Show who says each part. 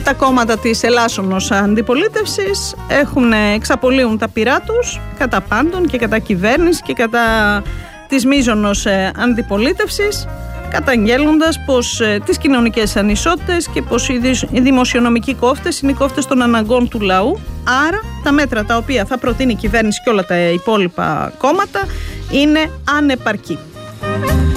Speaker 1: τα κόμματα της ελάσσονος αντιπολίτευσης εξαπολύουν τα πυρά τους κατά πάντων και κατά κυβέρνηση και κατά της μείζωνος αντιπολίτευσης, καταγγέλλοντας πως τις κοινωνικές ανισότητες και πως οι δημοσιονομικοί κόφτες είναι οι κόφτες των αναγκών του λαού. Άρα τα μέτρα τα οποία θα προτείνει η κυβέρνηση και όλα τα υπόλοιπα κόμματα είναι ανεπαρκή.